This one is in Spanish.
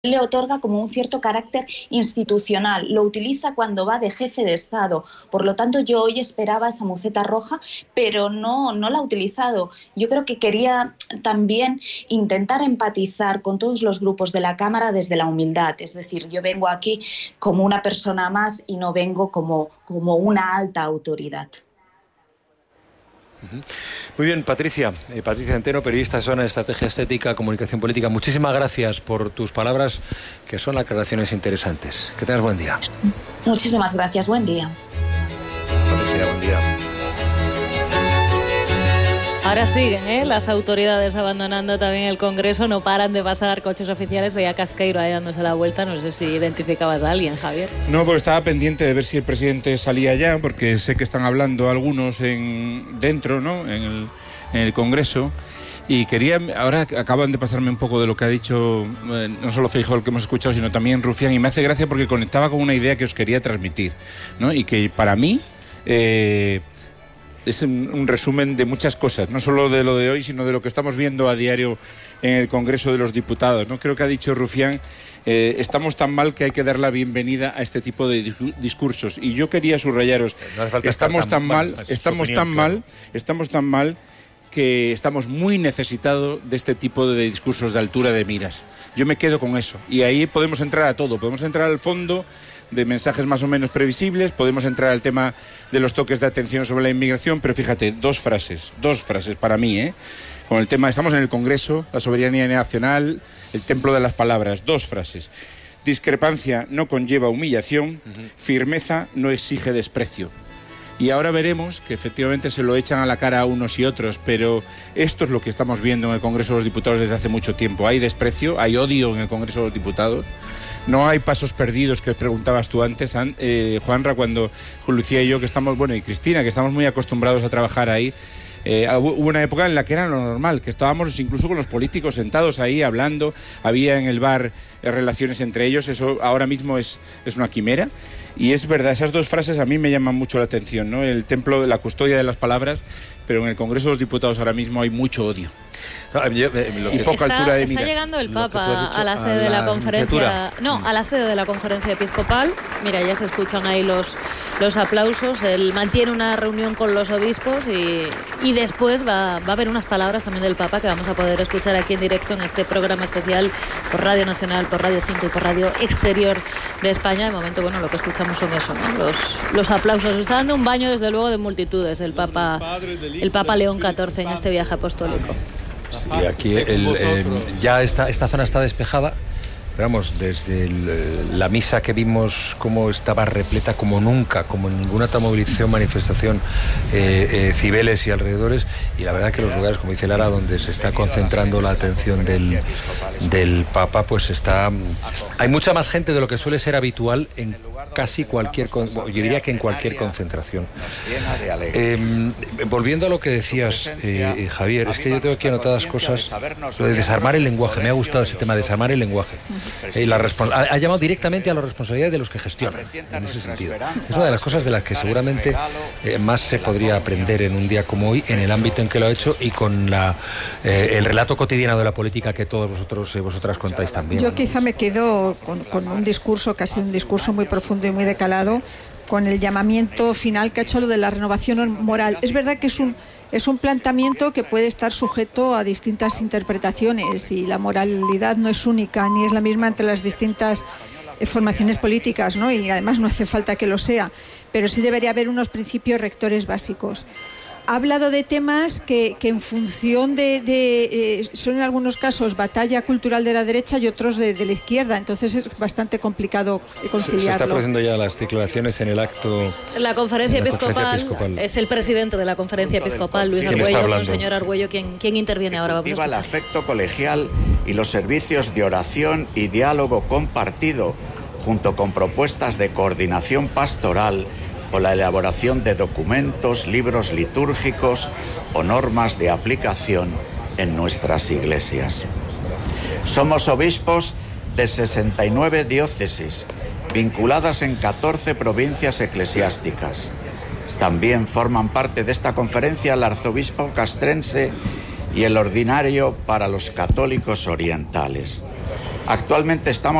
le otorga como un cierto carácter institucional, lo utiliza cuando va de jefe de Estado. Por lo tanto, yo hoy esperaba esa muceta roja, pero no la ha utilizado. Yo creo que quería también intentar empatizar con todos los grupos de la Cámara desde la humildad. Es decir, yo vengo aquí como una persona más y no vengo como una alta autoridad. Muy bien, Patricia Centeno, periodista de Zona de Estrategia Estética, Comunicación Política. Muchísimas gracias por tus palabras, que son aclaraciones interesantes. Que tengas buen día. Muchísimas gracias, buen día. Patricia, buen día. Ahora siguen las autoridades abandonando también el Congreso, no paran de pasar coches oficiales. Veía a Casqueiro ahí dándose la vuelta, no sé si identificabas a alguien, Javier. No, porque estaba pendiente de ver si el presidente salía ya, porque sé que están hablando algunos dentro, ¿no?, en el Congreso. Y ahora acaban de pasarme un poco de lo que ha dicho no solo Feijóo, el que hemos escuchado, sino también Rufián, y me hace gracia porque conectaba con una idea que os quería transmitir, ¿no? Y que para mí es un resumen de muchas cosas, no solo de lo de hoy, sino de lo que estamos viendo a diario en el Congreso de los Diputados, ¿no? Creo que ha dicho Rufián, estamos tan mal que hay que dar la bienvenida a este tipo de discursos. Y yo quería subrayaros, estamos tan mal que estamos muy necesitados de este tipo de discursos de altura de miras. Yo me quedo con eso. Y ahí podemos entrar a todo, podemos entrar al fondo de mensajes más o menos previsibles, podemos entrar al tema de los toques de atención sobre la inmigración, pero fíjate, dos frases para mí, con el tema, estamos en el Congreso, la soberanía nacional, el templo de las palabras, dos frases. Discrepancia no conlleva humillación, firmeza no exige desprecio. Y ahora veremos que efectivamente se lo echan a la cara a unos y otros, pero esto es lo que estamos viendo en el Congreso de los Diputados desde hace mucho tiempo. Hay desprecio, hay odio en el Congreso de los Diputados. No hay pasos perdidos que preguntabas tú antes, Juanra, cuando Lucía y yo, que estamos, bueno, y Cristina, que estamos muy acostumbrados a trabajar ahí. Hubo una época en la que era lo normal, que estábamos incluso con los políticos sentados ahí hablando, había en el bar relaciones entre ellos, eso ahora mismo es una quimera. Y es verdad, esas dos frases a mí me llaman mucho la atención, ¿no? El templo de la custodia de las palabras, pero en el Congreso de los Diputados ahora mismo hay mucho odio. Y poca altura de miras. Está llegando el Papa a la sede de la conferencia, a la sede de la conferencia episcopal. Mira, ya se escuchan ahí los aplausos. Él mantiene una reunión con los obispos y después va a haber unas palabras también del Papa que vamos a poder escuchar aquí en directo en este programa especial por Radio Nacional, por Radio 5 y por Radio Exterior de España. De momento, bueno, lo que escuchamos son eso, ¿no? Los aplausos. Está dando un baño, desde luego, de multitudes el Papa León XIV en este viaje apostólico. Sí, aquí ya esta zona está despejada, pero vamos, desde la misa que vimos cómo estaba repleta como nunca, como en ninguna otra movilización, manifestación, Cibeles y alrededores, y la verdad que los lugares, como dice Lara, donde se está concentrando la atención del Papa, pues hay mucha más gente de lo que suele ser habitual en casi cualquier, yo diría que en cualquier concentración. Volviendo a lo que decías, Javier, es que yo tengo aquí anotadas cosas, lo de desarmar el lenguaje, me ha gustado ese tema, desarmar el lenguaje. Ha llamado directamente a la responsabilidad de los que gestionan, en ese sentido. Es una de las cosas de las que seguramente más se podría aprender en un día como hoy, en el ámbito en que lo ha hecho y con el relato cotidiano de la política que todos vosotras contáis también. Yo quizá me quedo con un discurso, casi un discurso muy profundo y muy decalado, con el llamamiento final que ha hecho lo de la renovación moral. Es verdad que es un planteamiento que puede estar sujeto a distintas interpretaciones y la moralidad no es única ni es la misma entre las distintas formaciones políticas, ¿no? Y además no hace falta que lo sea, pero sí debería haber unos principios rectores básicos. Ha hablado de temas que en función son en algunos casos batalla cultural de la derecha y otros de la izquierda, entonces es bastante complicado conciliarlo. Se está produciendo ya las declaraciones en el acto. La conferencia episcopal es el presidente de la conferencia episcopal, Luis Argüello, Monseñor Argüello, quien interviene ahora. Vamos a escuchar. El afecto colegial y los servicios de oración y diálogo compartido, junto con propuestas de coordinación pastoral o la elaboración de documentos, libros litúrgicos o normas de aplicación en nuestras iglesias. Somos obispos de 69 diócesis, vinculadas en 14 provincias eclesiásticas. También forman parte de esta conferencia el arzobispo castrense y el ordinario para los católicos orientales. Actualmente estamos